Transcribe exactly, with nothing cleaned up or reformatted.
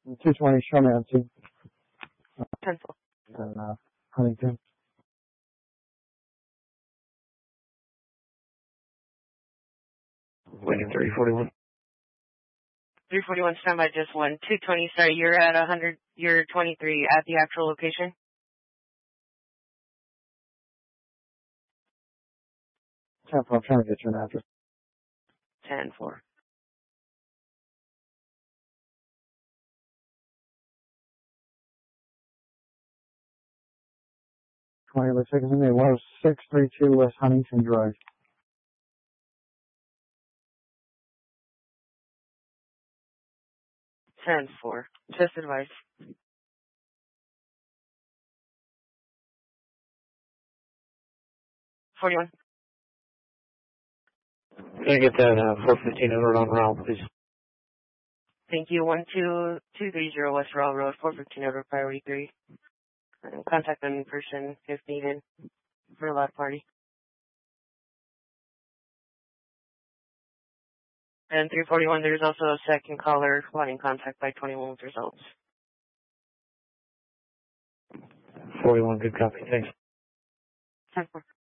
two twenty, show me on two. Pencil. And, uh, Huntington. Waiting three forty-one. three forty-one, standby, just one. two twenty, sorry, you're at one hundred, you're twenty-three at the actual location? ten four, I'm trying to get you an address. ten four. twenty, looks like it's in there. one six three two West Huntington Drive. ten four. Just advice. forty-one. Can I get that uh, four fifteen over on route, please? Thank you. one two two three zero West Raw Road, four fifteen over priority three. And contact them in person if needed for a lot party. And three forty-one, there's also a second caller wanting contact by twenty-one with results. forty-one, good copy. Thanks. ten four.